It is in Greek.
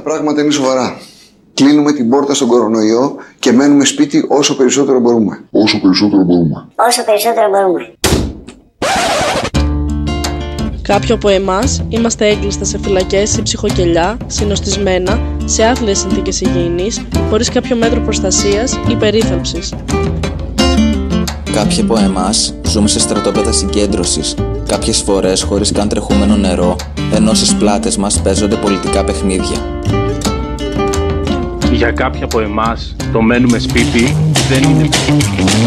πράγματα είναι σοβαρά. Κλείνουμε την πόρτα στον κορονοϊό και μένουμε σπίτι όσο περισσότερο μπορούμε. Όσο περισσότερο μπορούμε. Κάποιοι από εμάς είμαστε έγκλειστα σε φυλακές, σε ψυχοκελιά, συνοστισμένα, σε άθλιες συνθήκες υγιεινής, χωρίς κάποιο μέτρο προστασίας ή περίθαλψης. Κάποιοι από εμάς ζούμε σε στρατόπεδα συγκέντρωσης, κάποιες φορές χωρίς καν τρεχούμενο νερό, ενώ στις πλάτες μας παίζονται πολιτικά παιχνίδια. Για κάποιοι από εμάς το μένουμε σπίτι δεν είναι